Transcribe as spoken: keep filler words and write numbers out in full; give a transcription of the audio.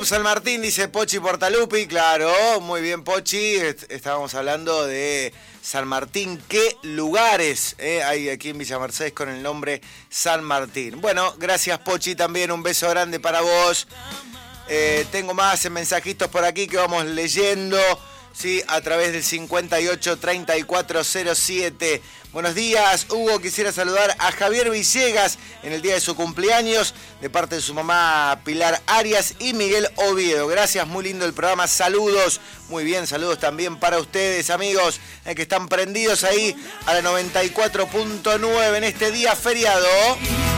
Club San Martín, dice Pochi Portalupi. Claro, muy bien, Pochi. Estábamos hablando de San Martín. ¿Qué lugares eh, hay aquí en Villa Mercedes con el nombre San Martín? Bueno, gracias, Pochi, también un beso grande para vos. Eh, tengo más mensajitos por aquí que vamos leyendo, ¿sí? A través del cincuenta y ocho, treinta y cuatro cero siete. Buenos días, Hugo. Quisiera saludar a Javier Villegas en el día de su cumpleaños, de parte de su mamá Pilar Arias y Miguel Oviedo. Gracias, muy lindo el programa. Saludos. Muy bien, saludos también para ustedes, amigos, eh, que están prendidos ahí a la noventa y cuatro punto nueve en este día feriado.